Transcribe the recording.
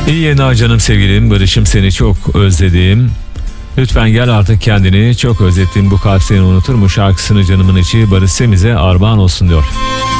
İyi yayınlar canım sevgilim, Barış'ım, seni çok özledim. Lütfen gel artık kendini çok özlettim, bu kalp seni unutur mu şarkısını canımın içi Barış Semiz'e armağan olsun diyor.